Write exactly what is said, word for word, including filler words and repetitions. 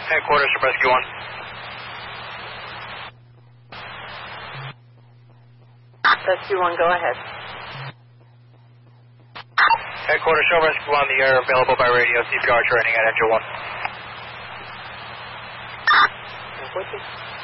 Headquarters from Rescue one. Rescue one, go ahead. Headquarters, show Rescue one, the air available by radio, C P R training at engine one. What's it?